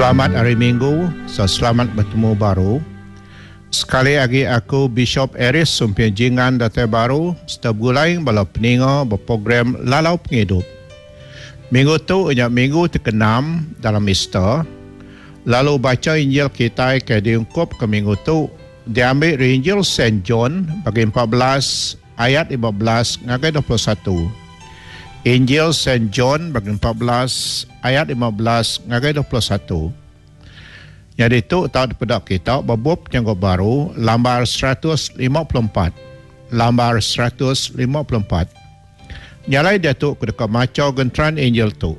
Selamat hari Minggu, selamat bertemu baru. Sekali lagi aku Bishop Aris Sumpian Jingan Datai Baru setiap bulan bala peninga berprogram Lalau Penghidup. Minggu tu adalah minggu ke-6 dalam Easter. Lalu baca Injil kita ke diungkup ke minggu tu diambil dari Injil St. John bagi 14 ayat 15 ngagai 21. Injil St. John bagi 14 ayat 15 ngagai 21. Jadi itu tahu daripada kita babub yang baru lambar 154. Lambar 154. Nyalai dia tu kedekat macau gentran Injil tu.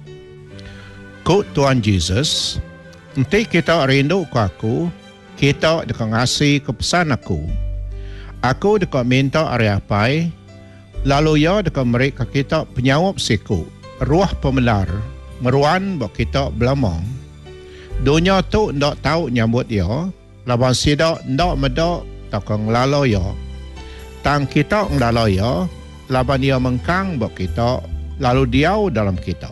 Ku Tuhan Yesus, nanti kita rindu ke aku, kita dekat ngasih kepesan aku. Aku dekat minta hari apa, lalu ya dekat mereka kita penyawab siku, ruah pemelar, meruan buat kita belamang. Dunia tu ndak tahu nyambut ya, laban sidak ndak medak takang lalau ya. Tang kita nglalau ya, laban dia mengkang buat kita, lalu diau dalam kita.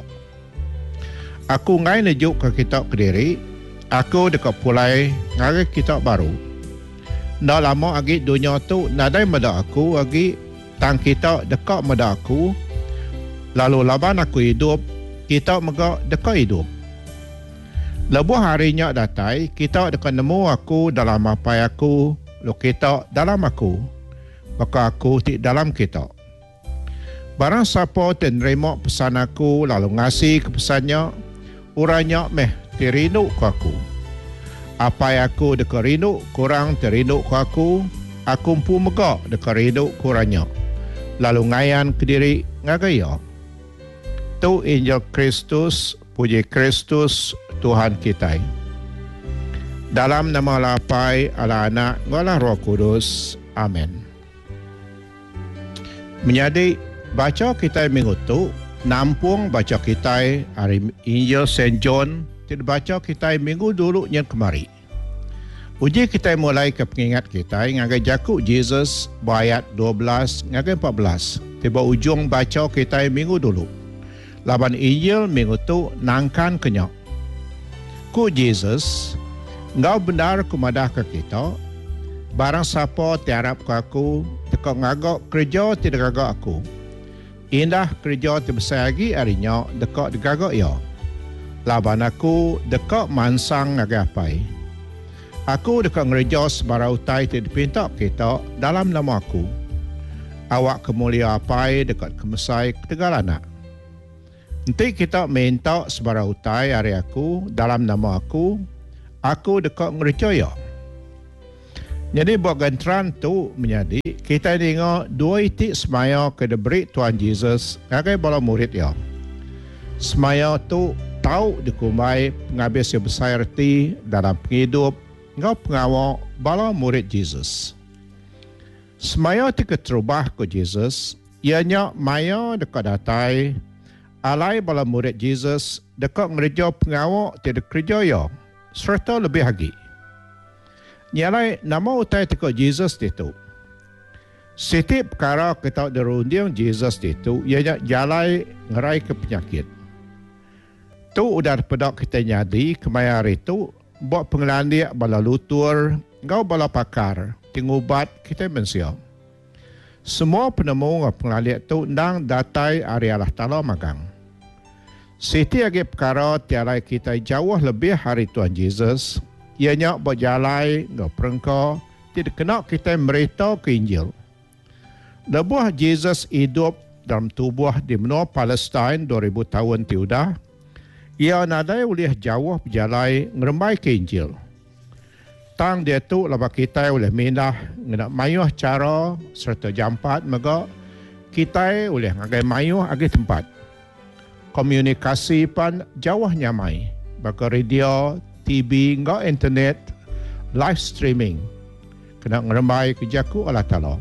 Aku ngai nejuk ke kita kediri, aku dekat pulai ngai kita baru. Ndak lama lagi dunia tu nadai medak aku lagi, tang kita dekat medak aku, lalu laban aku hidup, kita megak dekat hidup. Lebuh harinya datai, kita dekat nemu aku dalam apa aku, lo kita dalam aku, maka aku di dalam kita. Barang siapa menerima pesan aku, lalu ngasih kepesannya, uranya meh terindu ke aku. Apa aku dekat rindu, kurang terindu ke aku pun megak dekat rindu kurangnya. Lalu ngayan ke diri ngagaya. Tu Injil Kristus, puji Kristus Tuhan kita. Dalam nama Lapai, Allah Anak, Allah Roh Kudus. Amin. Menjadi baca kita minggu tu, nampung baca kita hari Injil St. John, tidak baca kita minggu dulu yang kemari. Uji kita mulai ke pengingat kita, ngagai jakuk Yesus, ayat 12, ngagai 14. Tiba ujung baca kita minggu dulu. Laban Injil minggu tu nangkan kenyak. Ku Yesus, engkau benar kumadah ke kita, barang siapa tiarap ke aku, tekak ngagak kerja tidak gagak aku. Indah kerja terbesar lagi harinya, dekak digagak ya. Laban aku dekak mansang ngagapai. Aku dekak ngerja sebarang utai tidak pinta kita dalam nama aku. Awak kemulia apai dekat kemesai ketegalanak. Nanti kita minta sebarang utai hari aku dalam nama aku dekat ngerjaya. Jadi buat gantran tu menjadi kita dengar dua itik semaya ke diberi Tuhan Yesus ngagai bala murid ya. Semaya tu tahu dikumai penghabis yang besar erti dalam penghidup ngau pengawal bala murid Yesus. Semaya tu keterubah ke Yesus, ianya maya dekat datai alai bala murid Yesus dekat ngerja pengawal tidak kerja ya, serta lebih lagi. Nyalai nama utai dekat Yesus itu. Setiap perkara kita derundiang Yesus itu, ianya jalai ngerai ke penyakit. Tu udah pedak kita nyadi kemaya hari tu, buat pengelandiak bala lutur, ngau bala pakar, tingubat kita mensia. Semua penemu pengelandiak tu ndang datai hari Allah Ta'ala magang. Siti lagi perkara tiada kita jauh lebih hari Tuhan Yesus, ianya berjalai, ngau perengkau, tidak kena kita merita ke Injil. Lebuh Yesus hidup dalam tubuh di benua Palestin 2000 tahun tiudah, ia nadai oleh jauh berjalai ngerembai ke Injil. Tang dia tu laba kita oleh mindah ngena mayuh cara serta jampat mega kita oleh ngagai mayuh agi tempat. Komunikasi pan jauh nyamai. Baka radio, TV, ngau internet, live streaming. Kena ngerembai ke jaku Allah Ta'ala.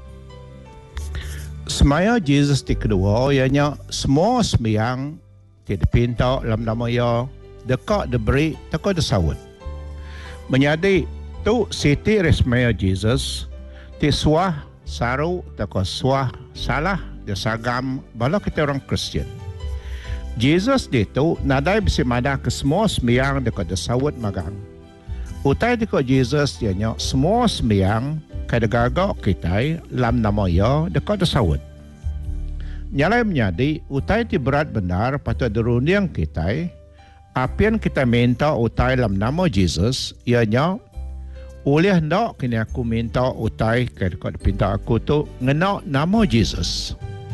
Semaya Yesus di kedua, ianya semua sembiang tidak pinta dalam nama ya, dekat diberi, dekat disawut. Menyadi tu siti resmaya Yesus, ti suah saru, dekat suah salah, dia sagam, bala kita orang Kristian. Jesus itu nadai besi madah ke semua sembiang dekat desawut magang. Utai dekat Jesus ianya semua sembiang kada gagak kita lam nama ia dekat desawut. Nyalai menyadi utai ti berat benar patut deruniang kita apian kita minta utai lam nama Jesus ianya oleh hendak kini aku minta utai ke dekat pinta aku tu ngenak nama Jesus.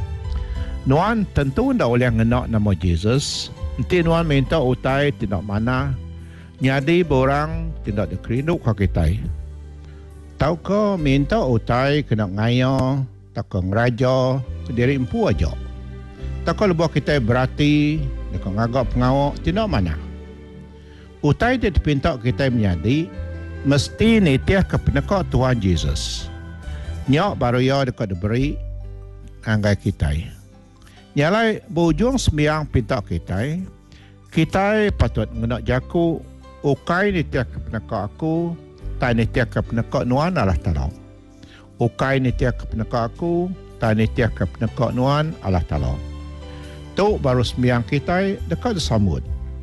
Nuan tentu ndak boleh ngenak nama Jesus. Nanti nuan minta utai tidak mana. Nyadi borang tidak dikerinuk ke kita. Tahu ke minta utai kena ngaya, tak ke ngeraja, ke diri empu aja. Tak ke lebih kita berarti, dekat ngagak pengawak, tidak mana. Utai dia dipinta kita menyadi, mesti nitiah ke penekak Tuhan Jesus. Nyak baru ya dekat diberi, anggai kita. Nyalai berujung sembiang pinta kita patut ngenak jaku ukai nitiak ke penekak aku tak nitiak ke penekak nuan Allah Ta'ala. Ukai nitiak ke penekak aku tak nitiak ke penekak nuan Allah Ta'ala. Tu baru sembiang kita dekat disambut.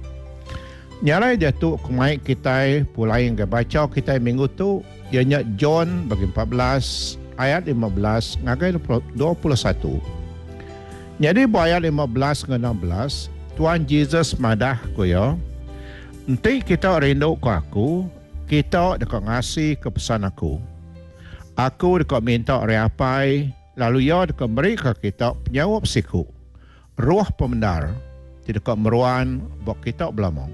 Nyalai dia tu kemai kita pulai yang baca kita minggu tu ianya John bagi 14 ayat 15 ngagai 21. Jadi ayat 15 ke 16, Tuhan Yesus madah ko ya. Nanti kita rindu ke aku, kita dekat ngasih ke pesan aku. Aku dekat minta reapai, lalu ya dekat beri ke kita penyawab siku. Ruh pembenar, dekat meruan, buat kita belamang.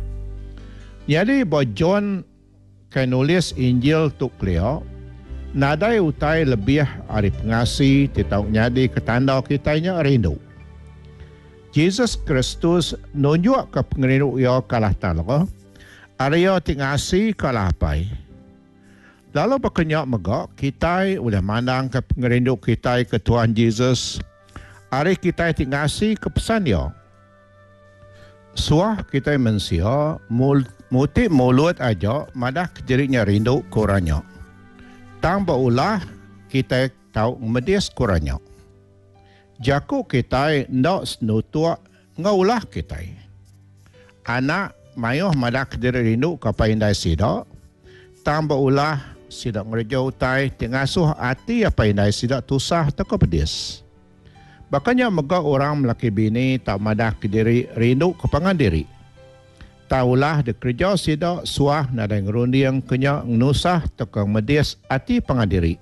Jadi buat John kan nulis Injil tu beliau, nadai utai lebih ari pengasih titau nyadi ketanda kitanya rindu. Jesus Kristus nunjuk ke pengerindu ia kalah talak, ari ia tingasi kalah apai. Lalu berkenyak megak, kita boleh mandang ke pengerindu kita ke Tuhan Jesus, ari kita tingasi ke pesan ia. Suah kita mensia, muti mulut aja, madah kejerinya rindu kurangnya. Tang berulah kita tahu medis kurangnya. Jaku kita ndak senutua ngaulah kita. Anak mayuh madak diri rindu kapai indai sida. Tang berulah sida ngerja utai tengasuh hati apa indai sida tusah tak pedis. Bakanya mega orang melaki bini tak madak diri rindu kepangan diri. Taulah de kerja sida suah nadai ngerundiang kenya nusah tekang medis ati pangadiri.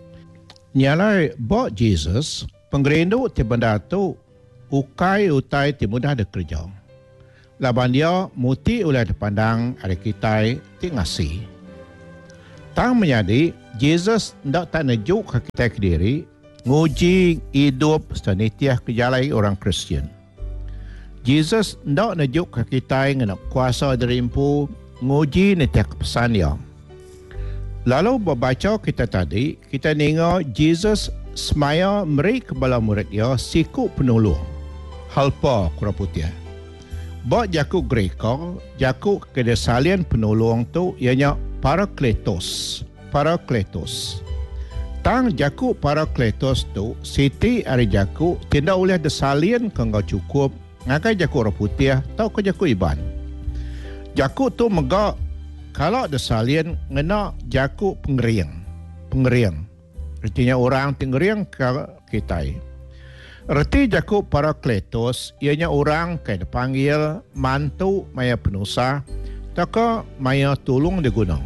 Nyalai bok Jesus penggerindu ti benda tu ukai utai ti mudah de kerja. Laban dia muti ulah dipandang ada kita ti ngasih. Tang menyadi Jesus ndak tak nejuk ke kita ke diri nguji hidup sanitiah kejalai orang Kristian. Jesus ndak najuk ke kita yang nak kuasa derimpu nguji netiak pesan dia. Lalu berbaca kita tadi, kita dengar Jesus semaya meri kebala murid dia siku penolong. Halpa kurang putih. Bak jaku Greka, jaku kedesalian penolong tu ianya Parakletos. Parakletos. Tang jaku Parakletos tu, siti hari jaku tidak boleh desalian kanggo cukup ngakai jaku orang putih tau ke jaku iban. Jaku tu megak kalau ada salin ngena jaku pengering. Pengering. Artinya orang pengering ke kita. Erti jaku Parakletos ianya orang kaya dipanggil mantu maya penusa tak maya tolong di gunung.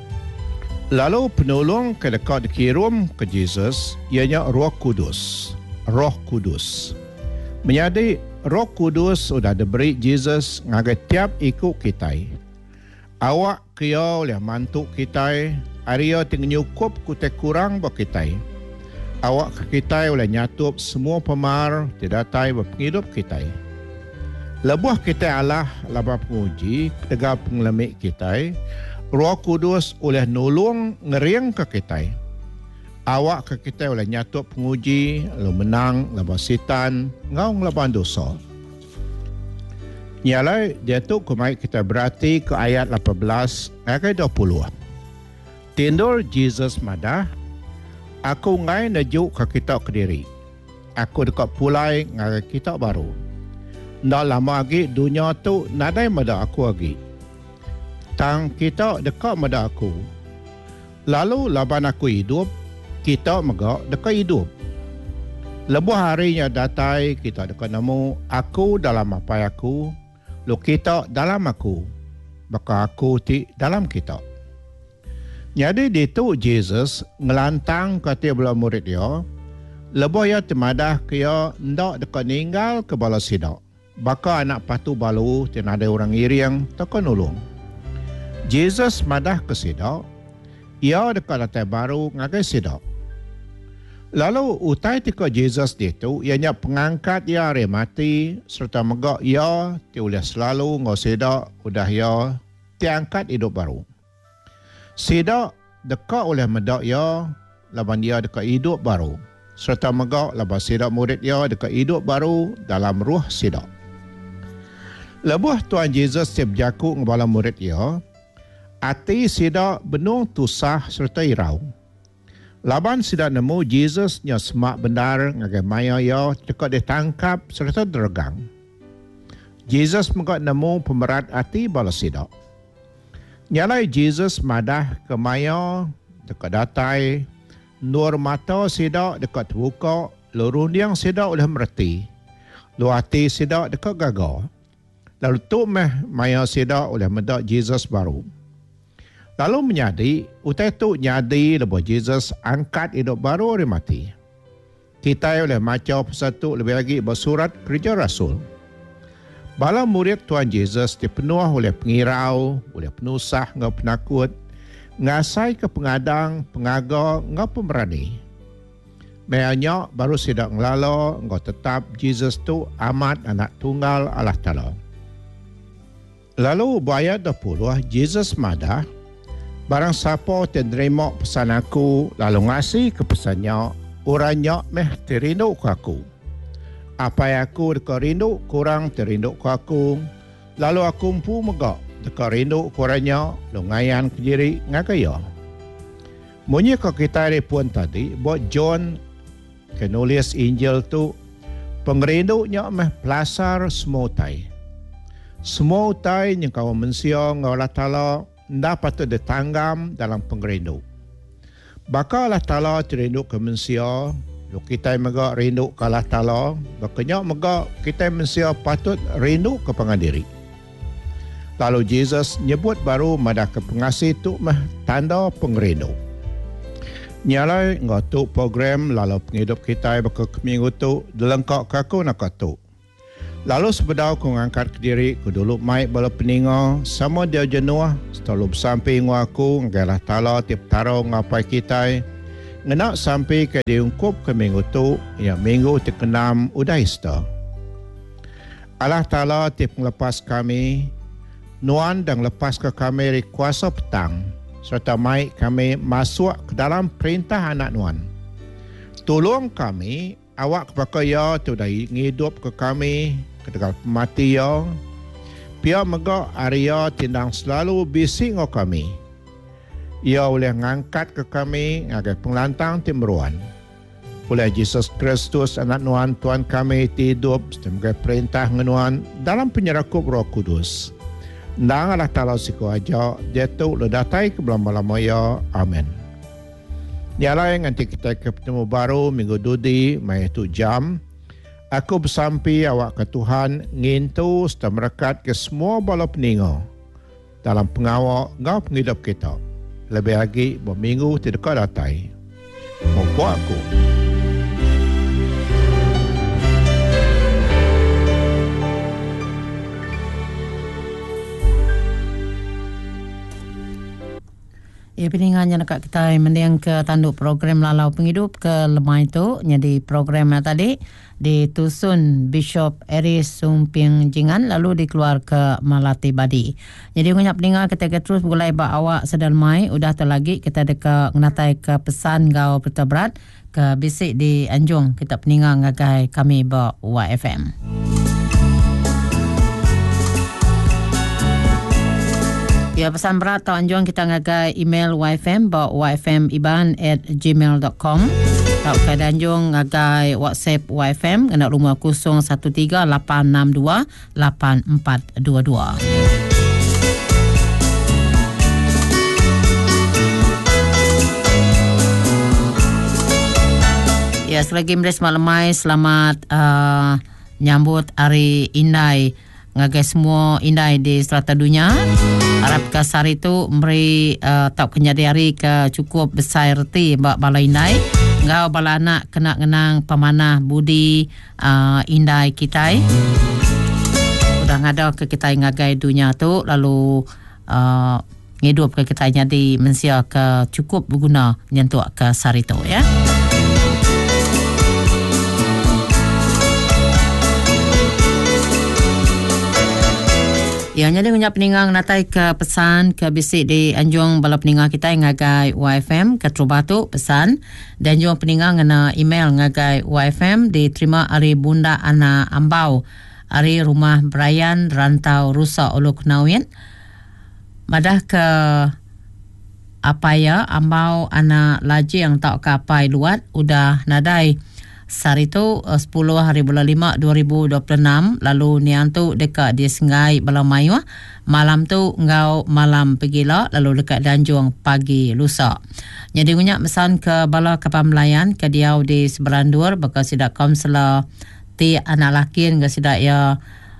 Lalu penolong kaya dekat dikirim ke Jesus ianya Roh Kudus. Roh Kudus. Menjadi Roh Kudus sudah diberi Jesus ngagai tiap ikut kita. Awak kaya oleh mantu kita, Arya tinggal nyukup kutek kurang bak kita. Awak ke kita oleh nyatup semua pemar tidak tai berpenghidup kita. Lebuh kita Allah labah penguji, tegak pengelemik kita. Roh Kudus oleh nolong ngeriang ke kita. Awak ke kita oleh nyatup penguji, lalu menang, labah setan, ngau ngelaban dosa. Nyalai dia tu kemai kita berarti ke ayat 18, ayat 20. Tindur Jesus madah, aku ngai najuk ke kita ke diri. Aku dekat pulai ngagai kita baru. Nak lama lagi dunia tu nadai mada aku lagi. Tang kita dekat mada aku. Lalu laban aku hidup, kita megak dekat hidup. Lebuh harinya datai kita dekat nemu aku dalam apa aku, lu kita dalam aku, maka aku ti dalam kita. Jadi itu Jesus ngelantang kata belah murid dia, lebuh ya temadah kaya ndak dekat ninggal ke bala sidak. Baka anak patu balu tiada ada orang iriang takkan nulung. Jesus madah ke sidak, ia dekat latai baru ngagai sidak. Lalu utai tika Jesus itu, ianya pengangkat ia hari mati, serta megak ia, ti oleh selalu ngau sidak, udah ia, tiangkat hidup baru. Sidak dekat oleh medak ia, laban dia dekat hidup baru. Serta megak laban sidak murid ia dekat hidup baru dalam ruh sidak. Lebuh Tuhan Jesus tiap jaku ngabala murid ia, hati sidak benung tusah serta irau. Laban sidak nemu Jesus nya semak benar ngagai maya ia dekat ditangkap serta dergang. Jesus megak nemu pemerat hati bala sidak. Nyalai Jesus madah ke maya dekat datai, nur mata sidak dekat terbuka, lorong yang sidak oleh mereti, lu hati sidak dekat gagal. Lalu tu maya sidak oleh medak Jesus baru. Lalu menyadi, utai tu nyadi lepas Jesus angkat hidup baru dari mati. Kita oleh macam satu lebih lagi bersurat kerja Rasul. Bala murid Tuhan Jesus dipenuh oleh pengirau, oleh penusah, ngau penakut, ngasai ke pengadang, pengaga, ngau pemberani. Meanya baru sidak ngelala, ngau tetap Jesus tu amat anak tunggal Allah Ta'ala. Lalu ayat 20, Jesus madah, barang siapa terima pesan aku, lalu ngasih ke pesannya, orangnya meh terindu ke aku. Apa yang aku dekat rindu, kurang terindu ke aku. Lalu aku empu megak, dekat rindu kurangnya, lu ngayan ke diri ngakaya. Munyi ke kita ada pun tadi, buat John, penulis Injil tu, pengerindunya meh pelasar semua utai. Semua utai yang kau manusia ngau Allah Ta'ala ndak patut ditanggam dalam pengerindu. Baka Allah Ta'ala terindu ke manusia, lu kita megak rindu ke Allah Ta'ala, bakanya megak kita manusia patut rindu ke pengandiri. Lalu Jesus nyebut baru madah ke pengasih tu mah tanda pengerindu. Nyalai ngau tu program lalu penghidup kita baka minggu tu delengkak kaku nak tu. Lalu sebedau ku ngangkat ke diri ku dulu mai bala peninga sama dia jenuh selalu bersampai ngaku ngalah Ta'ala tiap tarau ngapai kita ngenak sampai ke diungkup ke minggu tu yang minggu ke-6 udah Easter. Allah Ta'ala tiap melepas kami nuan dan lepas ke kami dari kuasa petang serta mai kami masuk ke dalam perintah anak nuan. Tolong kami awak kepada ya tu dah ngidup ke kami ketika mati ya. Pia megak Arya tindang selalu bising ke kami. Ia boleh ngangkat ke kami ngagai penglantang timruan. Oleh Yesus Kristus anak nuan Tuhan kami hidup sebagai perintah ngenuan dalam penyerakup Roh Kudus. Ndang Allah Ta'ala siku aja dia tu lo datai ke belama-lama ya. Amin. Nialai nanti kita ketemu baru minggu dudi mai tu jam. Aku bersampai awak ke Tuhan ngintu serta merekat ke semua bala peninga dalam pengawal ngau penghidup kita. Lebih lagi berminggu tidak datai. Mampu aku. Ya, piningannya nak kita mendiang ke tanduk program Lalau Penghidup ke lemah itu. Jadi programnya tadi ditusun Bishop Eris Sumping Jingan lalu dikeluar ke Malati Badi. Jadi ngunyap peningan kita terus mulai ba awak sedal mai udah terlagi kita deka ngatai ke pesan gau Berita Berat ke bisik di Anjung kita peningan ngagai kami ba YFM. Ya, pesan berat atau anjuran kita ngagai email YFM yfmiban@gmail.com. Tau ke Tanjung ngagai WhatsApp YFM kena rumah 0138628422. Ya, selagi Mres Malamai selamat nyambut Hari Indai ngagai semua indai di serata dunia. Harap kasar itu memberi tak kenyadi hari ke cukup besar reti bak bala indai. Ngau bala anak kena ngenang pemanah budi indai kitai. Sudah ngada ke kita ngagai dunia tu lalu ngidup ke kita jadi mensia ke cukup berguna nyentuh ke sar itu ya. Ya, jadi punya peningang natai ke pesan ke bisik di anjung bala peningang kita ngagai YFM ke Trubatu pesan dan juga peningang ngena email ngagai YFM diterima ari Bunda Ana Ambau ari rumah Brian Rantau Rusa Ulu Knawin madah ke apaya Ambau ana laji yang tak ke apai luat udah nadai sar itu 10 hari bulan 5 2026 lalu niang tu dekat di Sengai Balamayu malam tu ngau malam pegila lalu dekat Danjung pagi lusa. Jadi punya pesan ke bala kapal melayan ke diau di Seberandur baka sidak kaunselor ti anak laki ke sidak ya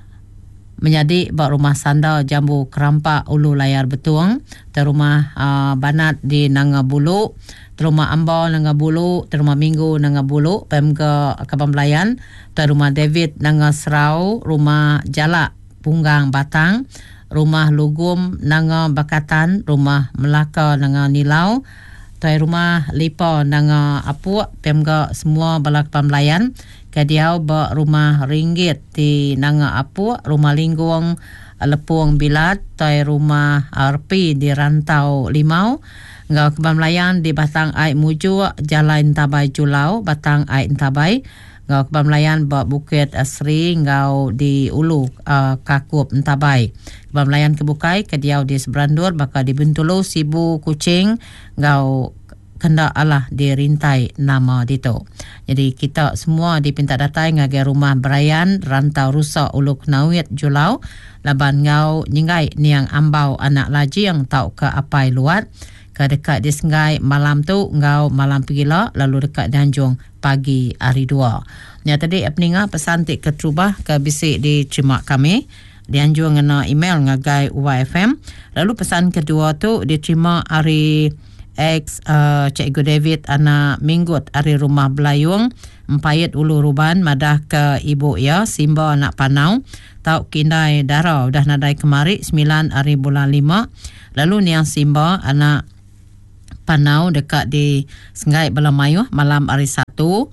menjadi bak rumah sanda Jambu Kerampak Ulu Layar Betuang terumah Banat di Nangabulu terumah Ambau Nangabulu, terumah Minggu Nangabulu, PMK Kapal Melayan, terumah David Nangasrau, rumah Jalak Punggang Batang, rumah Lugum Nanga Bakatan, rumah Melaka Nanga Nilau, rumah Lipa Nanga Apuk, PMK semua bala Kapal Melayan, kediau bak rumah Ringgit di Nanga Apuk, rumah Lingguang Lepung Bilat, rumah RP di Rantau Limau, ngau Kapal Melayan di Batang Air Muju Jalan Tabai Julau Batang Air Tabai ngau Kapal Melayan bak Bukit Asri ngau di Ulu Kakup Tabai Kapal Melayan kebukai kediau di Seberandur bakal di Bintulu Sibu Kucing ngau kendak Allah di Rintai nama dito. Jadi kita semua dipinta datai ngagai rumah Brian Rantau Rusa Ulu Knawit Julau laban ngau nyingai niang Ambau anak laji yang tau ke apai luat ke dekat di Sengai malam tu ngau malam pegila lalu dekat Danjung pagi hari 2. Ya tadi peninga pesan tik ketrubah ke bisik di terima kami di anjung ngena email ngagai YFM. Lalu pesan kedua tu diterima hari ex Cikgu David anak Minggut hari rumah Belayung Empayet Ulu Ruban madah ke ibu ya Simba anak Panau tau kindai darah dah nadai kemari 9 hari bulan 5 lalu niang Simba anak Panau dekat di Sengai Balamayu malam hari 1 11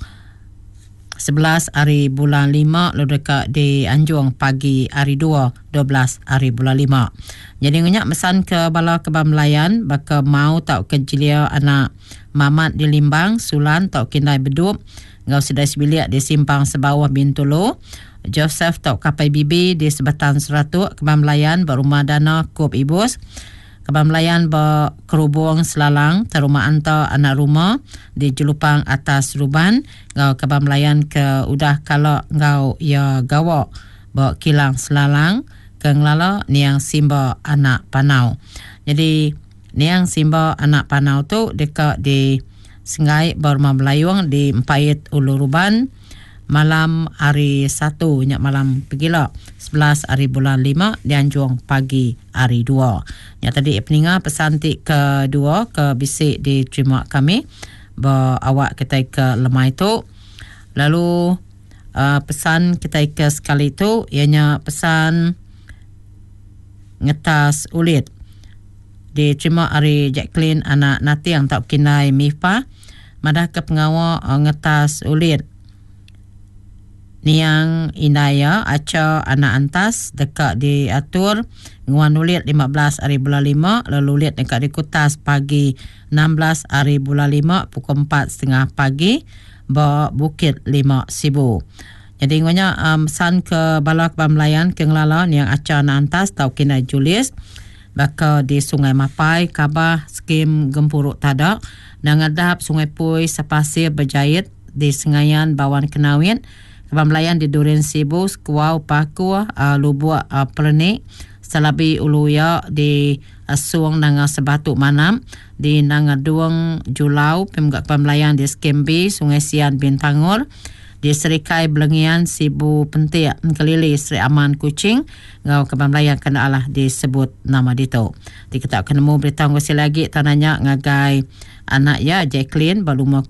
hari bulan 5 lalu dekat di Anjung pagi hari 2 12 hari bulan 5. Jadi ngenyak pesan ke bala Kapal Melayan baka mau tau ke Jilia anak Mamat di Limbang Sulan tau kindai bedup ngau sedai sebiliak di Simpang Sebawah Bintulu Joseph tau kapai bibi di Sebatan Seratuk Kapal Melayan berumah dana Kup Ibus Kapal Melayan berkerubung Selalang terumah anta anak rumah di Jelupang Atas Ruban ngau Kapal Melayan ke udah kalau ngau ya gawak kilang Selalang ke ngelala niang Simba anak Panau. Jadi niang Simba anak Panau tu dekat di Sengai Berumah Belayung di Empayet Ulu Ruban malam hari 1 nyak malam pegila 11 hari bulan 5 di Anjung pagi hari 2. Ya tadi peninga pesan tik kedua ke bisik di terima kami awak kita ke lemah itu. Lalu pesan kita ke sekali itu ianya pesan ngetas ulit diterima hari Jacqueline anak Nati yang tak kinai Mifa madah ke pengawa ngetas ulit niang Inaya aca anak antas dekat di atur nguan ulit 15 hari bulan 5 lalu ulit dekat di Kutas pagi 16 hari bulan 5 pukul 4.30 pagi Bukit 5 Sibu. Jadi nguanya pesan ke bala Kapal Melayan ke ngelala niang aca anak antas tau kina Julius baka di Sungai Mapai Kabah skim Gempuruk Tadak dan ngadap Sungai Pui Sepasir Berjayat di Sengayan Bawan Kenawin Kebamlayan di Durian Sibu Skuau Pakua Lubuak Pernik Salabi Uluya di Suang Nanga Sebatuk Manam di Nanga Duang Julau Pemgak Kebamlayan di Skembi Sungai Sian Bintangor di Serikai Belengian Sibu Pentik Kelili Seri Aman Kucing ngau Kebamlayan kena alah disebut nama dito. Kita akan nemu berita ngasi lagi tananya ngagai anak ya Jacqueline baluma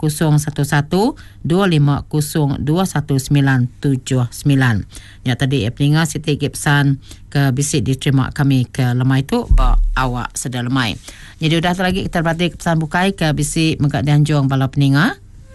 05025021979. Ya tadi peninga Siti Gibson ke bisik diterima kami ke lemai tu ba awak sedang lemai. Jadi udah lagi kita berhati pesan bukai ke bisik megak dianjung bala peninga.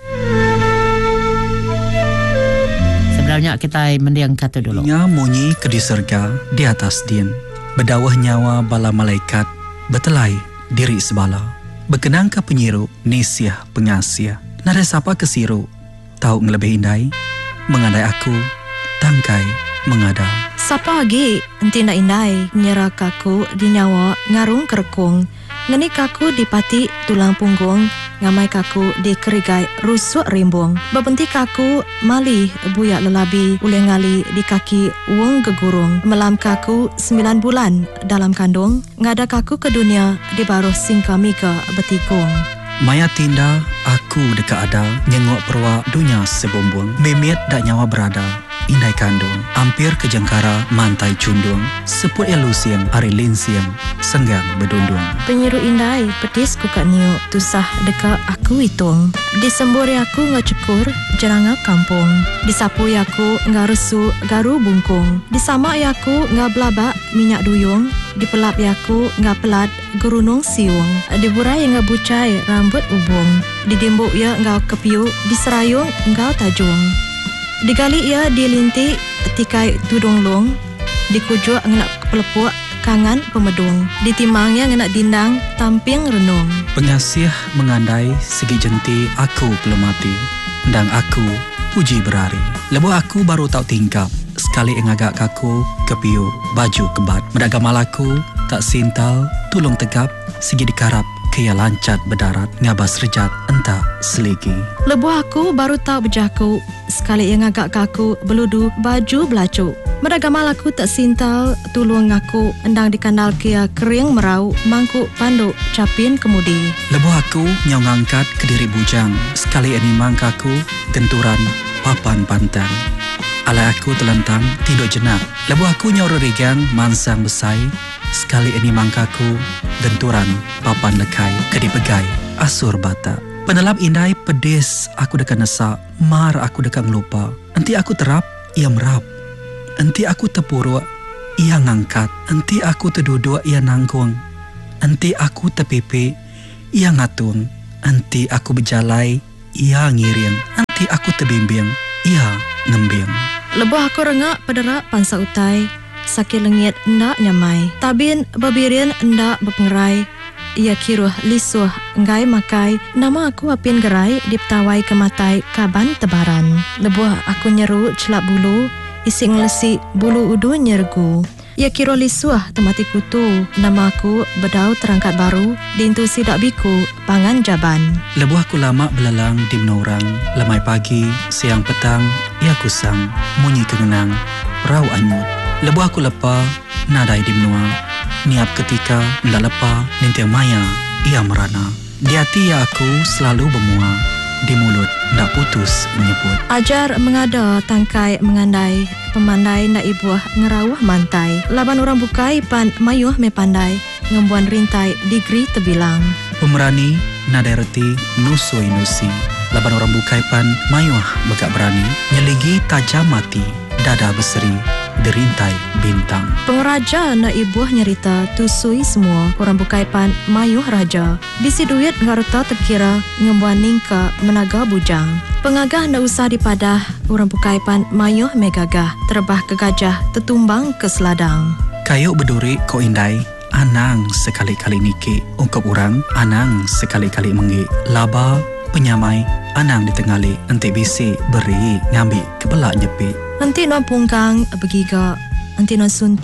Sebenarnya kita mendiang kata dulu. Nya munyi ke di serga di atas din. Berdawah nyawa bala malaikat betelai diri sebala. Berkenang ke penyiru nisiah pengasih. Nada siapa ke siru tahu ngelebih indai mengandai aku tangkai mengadal. Sapa lagi enti nak indai nyerah kaku di nyawa ngarung kerekung. Ngeni kaku di pati tulang punggung, ngamai kaku di kerigai rusuk rimbung. Bebenti kaku malih buyak lelabi uleh ngali di kaki wong gegurung. Melam kaku 9 bulan dalam kandung, ngada kaku ke dunia di baruh singka mika betikung. Maya tinda aku dekat adal nyengok perwa dunia sebumbung. Memiat dak nyawa beradal indai kandung. Hampir ke jengkara mantai cundung. Seput elusiang ari linsiang senggang bedundung. Penyiru indai pedis ku kat niu tusah dekat aku hitung. Disemburi aku ngacukur jeranga kampung. Disapui aku ngarusu garu bungkung. Disamak aku ngabelabak minyak duyung. Dipelap yaku ngapelat gerunung siung. Diburai ngabucai rambut ubung. Didimbuk ya ngau kepiu. Diserayung ngau tajung. Digali ia dilinti tikai tudung long. Dikujuk ngenak pelepuk kangan pemedung. Ditimangnya ngenak dindang tamping renung. Pengasih mengandai segi jenti aku belum mati. Dan aku puji berari. Lebu aku baru tahu tingkap. Sekali engagak kaku kepiu baju kebat. Mendaga malaku tak sintal tulung tegap. Segi dikarap kaya lancat berdarat. Ngabas rejat entah seligi. Lebu aku baru tahu bejaku. Sekali engagak kaku beludu baju belacu. Mendaga malaku tak sintal tulung ngaku. Endang dikandal kaya kering merau. Mangkuk panduk capin kemudi. Lebu aku nyau ngangkat ke diri bujang. Sekali ini mangkaku genturan papan pantang. Alai aku telentang tidur jenak. Lebu aku nyaur rigang mansang besai. Sekali ini mangkaku genturan papan lekai kedipegai asur bata. Penelap indai pedis aku dekat nesak. Mar aku dekat ngelupa. Enti aku terap ia merap. Enti aku tepuruk ia ngangkat. Enti aku terduduk ia nanggung. Enti aku tepipi ia ngatung. Enti aku berjalai ia ngiring. Enti aku terbimbing ia ngembing. Lebu aku rengak pederak pansa utai. Sakit lengit ndak nyamai. Tabin babirin ndak berpengerai. Ia kiruh lisuh ngai makai. Nama aku apin gerai diptawai kematai kaban tebaran. Lebu aku nyeru celap bulu. Isi ngelesi bulu udu nyergu. Ia kiruh lisuh temati kutu. Nama aku bedau terangkat baru. Dintu sidak biku pangan jaban. Lebu aku lama belalang di menorang. Lemai pagi, siang petang, ia kusang. Munyi kengenang, rau anyut. Lebu aku lepa, nadai di menua. Niap ketika ndak lepa, nintiang maya, ia merana. Di hati aku selalu bermua. Di mulut ndak putus menyebut. Ajar mengada tangkai mengandai. Pemandai ndak ibuah ngerawah mantai. Laban orang bukai pan mayuh me pandai. Ngembuan rintai digri tebilang. Pemerani nadai reti nusui nusi. Laban orang bukai pan mayuh begak berani. Nyeligi tajam mati. Dada berseri derintai bintang. Pengeraja na ibuah nyerita tusui semua. Orang bukai pan mayuh raja. Bisi duit ngaruta terkira ngembuan ningka menaga bujang. Pengagah na usah dipadah. Orang bukai pan mayuh megagah. Terbah ke gajah tetumbang ke seladang. Kayu berduri ko indai. Anang sekali-kali niki. Ungkap orang anang sekali-kali menggi. Laba penyamai anang ditengali. Enti bisi beri ngambil kepelak nyepi. Nanti non pungkang begiga, nanti non suntuk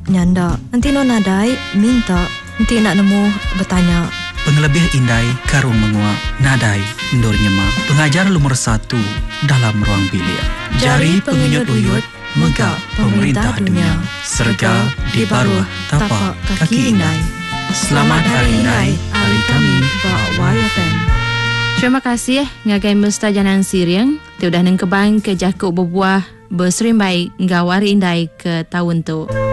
nyanda. Nanti no nadai minta, nanti nak nemu bertanya. Pengelebih indai karung menguap, nadai ndur nyema. Pengajar nomor 1 dalam ruang bilik. Jari pengunyut-uyut megah pemerintah dunia. Serga di bawah tapak kaki indai. Selamat Hari Indai, hari kami Bak YFM. Terima kasih ngagai mustajanan siriang. Tiudah neng kebang ke jakuk berbuah berserimbai ngawari indai ke tahun tu.